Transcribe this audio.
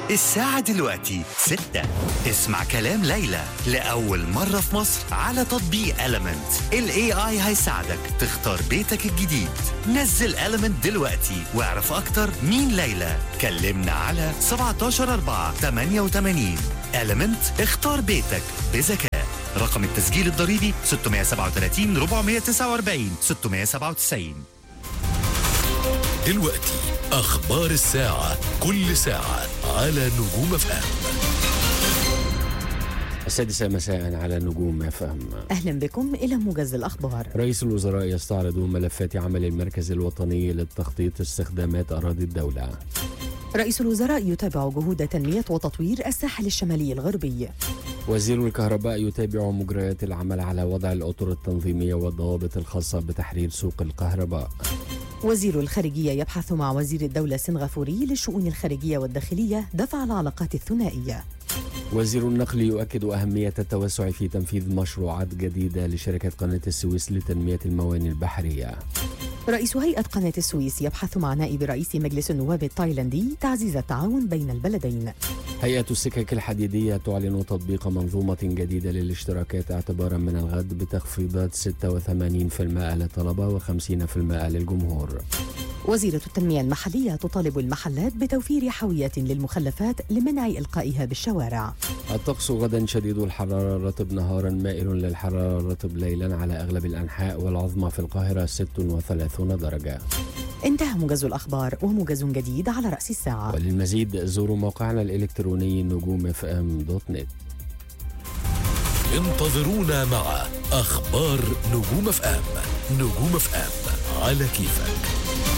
الساعة دلوقتي 6. اسمع كلام ليلى لأول مرة في مصر على تطبيق Element. ال AI هيساعدك تختار بيتك الجديد. نزل Element دلوقتي واعرف أكتر مين ليلى. كلمنا على 17/4/88. Element، اختار بيتك بذكاء. رقم التسجيل الضريبي 637 449 697. دلوقتي أخبار الساعة، كل ساعة على نجوم FM. 6 مساء على نجوم FM. أهلا بكم إلى موجز الأخبار. رئيس الوزراء يستعرض ملفات عمل المركز الوطني للتخطيط استخدامات أراضي الدولة. رئيس الوزراء يتابع جهود تنمية وتطوير الساحل الشمالي الغربي. وزير الكهرباء يتابع مجريات العمل على وضع الأطر التنظيمية والضوابط الخاصة بتحرير سوق الكهرباء. وزير الخارجية يبحث مع وزير الدولة السنغافوري للشؤون الخارجية والداخلية دفع العلاقات الثنائية. وزير النقل يؤكد أهمية التوسع في تنفيذ مشروعات جديدة لشركة قناة السويس لتنمية الموانئ البحرية. رئيس هيئة قناة السويس يبحث مع نائب رئيس مجلس النواب التايلاندي تعزيز التعاون بين البلدين. هيئة السكك الحديدية تعلن تطبيق منظومة جديدة للاشتراكات اعتبارا من الغد بتخفيضات 86% للطلبة و50% للجمهور. وزيرة التنمية المحلية تطالب المحلات بتوفير حاوية للمخلفات لمنع إلقائها بالشوارع. الطقس غدا شديد الحرارة، رطب نهارا مائل للحرارة، رطب ليلا على أغلب الأنحاء، والعظمى في القاهرة 36 درجة. انتهى موجز الأخبار، وموجز جديد على رأس الساعة. وللمزيد زوروا موقعنا الإلكتروني نجوم.fm.net. انتظرونا مع أخبار نجوم FM. نجوم FM على كيفك.